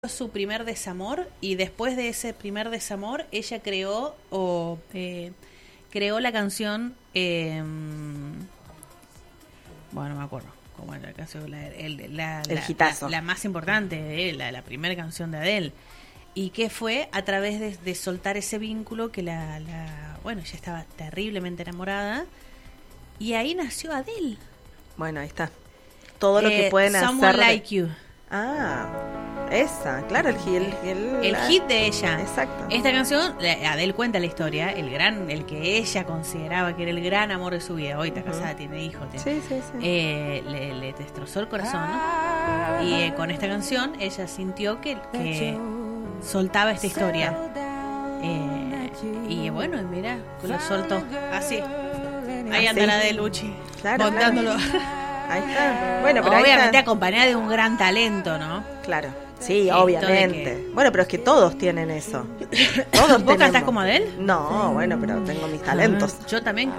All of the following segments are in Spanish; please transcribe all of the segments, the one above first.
su primer desamor y después de ese primer desamor ella creó la canción bueno, no me acuerdo cómo era la canción, el hitazo, la más importante de él, la primera canción de Adele, y que fue a través de soltar ese vínculo que bueno, ella estaba terriblemente enamorada y ahí nació Adele. Bueno, ahí está todo lo que pueden Someone hacer Like You. Esa, claro, el hit de ella. Exacto. Esta canción, Adele cuenta la historia, el que ella consideraba que era el gran amor de su vida. Hoy está casada, tiene hijos. Sí. Le destrozó el corazón, ¿no? Y con esta canción ella sintió que soltaba esta historia. Y bueno, mira, lo soltó así. Ahí anda la de Luchi, montándolo. Ahí está. Bueno, pero obviamente acompañada de un gran talento, ¿no? Claro. Sí, obviamente. Bueno, pero es que todos tienen eso. Todos ¿Vos cantás como Adele? No, bueno, pero tengo mis talentos. Yo también.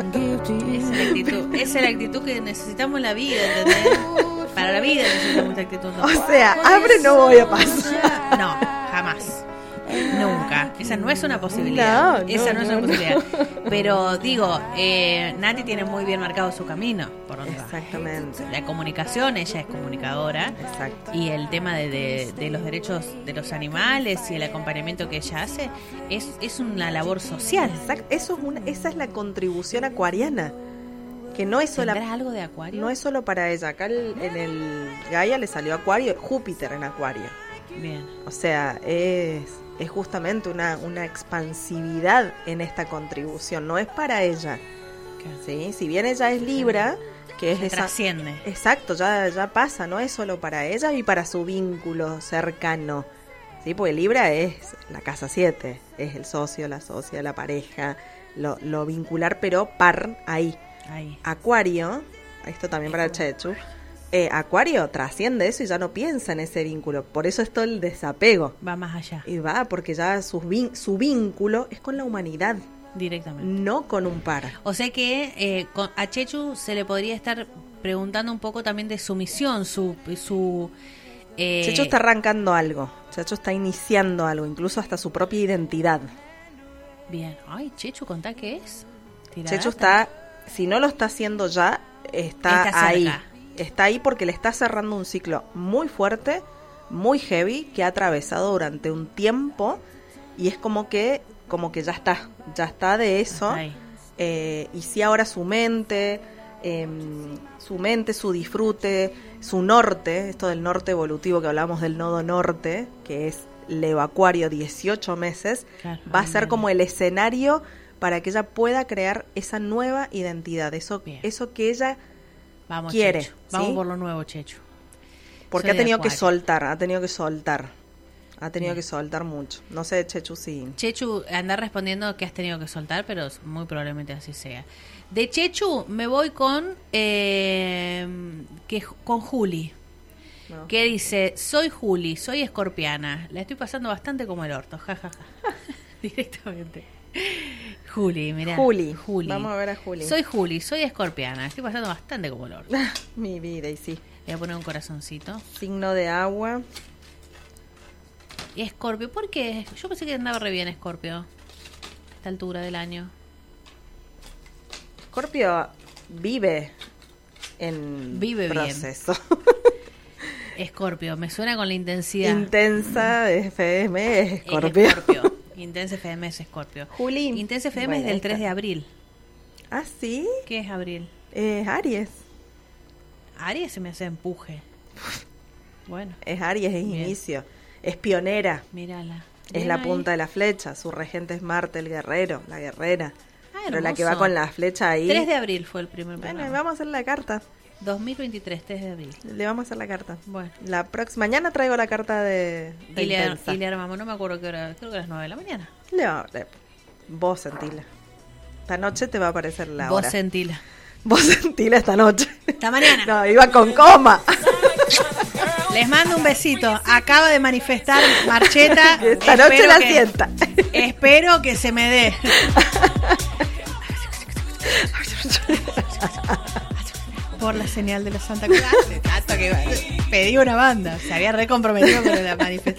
Esa es la actitud que necesitamos en la vida, ¿entendés? Para la vida necesitamos esta actitud. ¿No? O sea, hambre no voy a pasar. No, jamás. Nunca. Esa no es una posibilidad. Esa no es una posibilidad. Pero digo, Nati tiene muy bien marcado su camino. Por donde exactamente. Va. La comunicación, ella es comunicadora. Exacto. Y el tema de los derechos de los animales y el acompañamiento que ella hace es una labor social. Exacto. Esa es la contribución acuariana. Que no es solo. ¿Tendrás algo de Acuario? No es solo para ella. Acá en el Gaia le salió Acuario, Júpiter en Acuario. Bien. O sea, es justamente una expansividad en esta contribución, no es para ella. ¿Sí? Si bien ella es Libra, que es esa, trasciende. Exacto, ya pasa, no es solo para ella y para su vínculo cercano. ¿Sí? Porque Libra es la casa 7, es el socio, la socia, la pareja, lo vincular, pero par ahí. Acuario, esto también para Chechu. Acuario trasciende eso y ya no piensa en ese vínculo. Por eso es todo el desapego. Va más allá. Y va porque ya su vínculo es con la humanidad. Directamente. No con un par. O sea que a Chechu se le podría estar preguntando un poco también de su misión, Chechu está arrancando algo. Chechu está iniciando algo, incluso hasta su propia identidad. Bien. Ay, Chechu, contá qué es. Chechu está, si no lo está haciendo ya, está ahí. Está ahí porque le está cerrando un ciclo muy fuerte, muy heavy, que ha atravesado durante un tiempo y es como que ya está de eso. Y sí, ahora su mente, su disfrute, su norte, esto del norte evolutivo que hablamos del nodo norte, que es Leo Acuario, 18 meses, claro, va a ser como el escenario para que ella pueda crear esa nueva identidad, eso que ella quiere. Chechu. Vamos por lo nuevo, Chechu. Porque ha tenido que soltar mucho. No sé, Chechu, sí. Chechu, anda respondiendo que has tenido que soltar, pero muy probablemente así sea. De Chechu me voy con Juli. No. Que dice, soy Juli, soy escorpiana. La estoy pasando bastante como el orto, jajaja. Directamente. Juli, mirá. Juli. Vamos a ver a Juli. Soy Juli, soy escorpiana. Estoy pasando bastante como el orto. Mi vida, y sí. Le voy a poner un corazoncito. Signo de agua. Y Escorpio, ¿por qué? Yo pensé que andaba re bien Escorpio a esta altura del año. Escorpio vive en proceso. Escorpio, me suena con la intensidad. Intensa FM es Escorpio. Intensa FM es Escorpio. Juli. Intensa FM es del 3 de abril. ¿Ah, sí? ¿Qué es abril? Es Aries. Aries se me hace empuje. Bueno. Es Aries, es inicio. Es pionera. Mírala. Es la punta de la flecha. Su regente es Marte, el guerrero, la guerrera. Pero hermoso. La que va con la flecha ahí. 3 de abril fue el primer programa. Bueno, vamos a hacer la carta. 2023, 3 de abril. Le vamos a hacer la carta. Bueno. La próxima mañana traigo la carta de Intensa. Y le armamos, no me acuerdo qué hora, creo que a las 9 de la mañana. Vos sentila. Esta noche te va a aparecer la hora. Vos sentila esta noche. Esta mañana. No, iba con coma. Les mando un besito. Acaba de manifestar Marcheta. Esta noche la sienta. Espero que se me dé. por la señal de la Santa Cruz. Tanto que pedí una banda. Se había recomprometido con la manifestación.